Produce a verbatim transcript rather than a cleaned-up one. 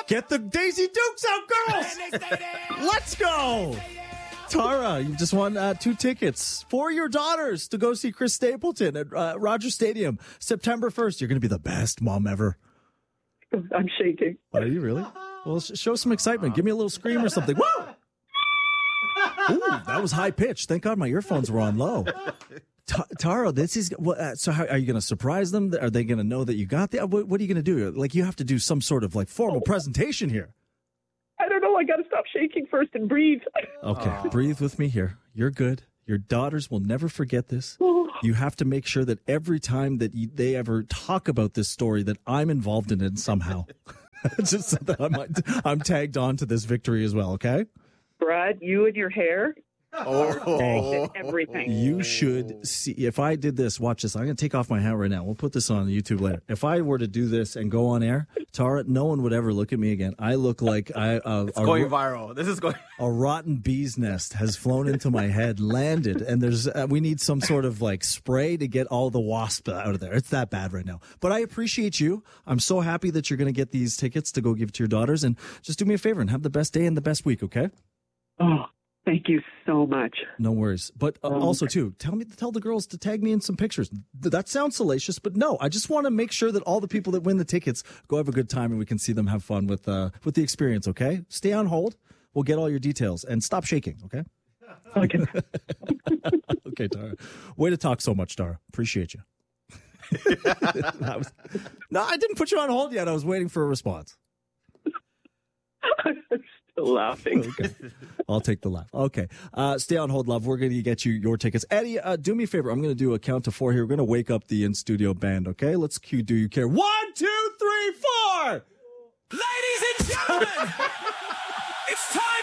Get the Daisy Dukes out, girls! Let's go! Tara, you just won uh, two tickets for your daughters to go see Chris Stapleton at uh, Rogers Stadium September first. You're going to be the best mom ever. I'm shaking. Are you really? Well, sh- show some excitement. Give me a little scream or something. Woo! Ooh, that was high pitched. Thank God my earphones were on low. Ta- Tara, this is well, uh, so. How are you going to surprise them? Are they going to know that you got the? What, what are you going to do? Like, you have to do some sort of like formal presentation here. I don't know. I got to stop shaking first and breathe. Okay, Aww. Breathe with me here. You're good. Your daughters will never forget this. You have to make sure that every time that you, they ever talk about this story, that I'm involved in it somehow. Just so that I'm, I'm tagged on to this victory as well. Okay. Brad, you and your hair. Oh, everything. You should see. If I did this, watch this. I'm going to take off my hat right now. We'll put this on YouTube later. If I were to do this and go on air, Tara, no one would ever look at me again. I look like I. Uh, it's going a, viral. This is going. A rotten bee's nest has flown into my head, landed, and there's. Uh, we need some sort of like spray to get all the wasp out of there. It's that bad right now. But I appreciate you. I'm so happy that you're going to get these tickets to go give to your daughters, and just do me a favor and have the best day and the best week. Okay. Oh. Thank you so much. No worries. But uh, also, too, tell me, tell the girls to tag me in some pictures. That sounds salacious, but no, I just want to make sure that all the people that win the tickets go have a good time and we can see them have fun with uh, with the experience, okay? Stay on hold. We'll get all your details and stop shaking, okay? Okay. Okay, Tara. Way to talk so much, Tara. Appreciate you. was, no, I didn't put you on hold yet. I was waiting for a response. Still laughing. Okay. I'll take the laugh. Okay. Uh, stay on hold, love. We're going to get you your tickets. Eddie, uh, do me a favor. I'm going to do a count to four here. We're going to wake up the in-studio band, okay? Let's cue Do You Care? One, two, three, four! Ladies and gentlemen, it's time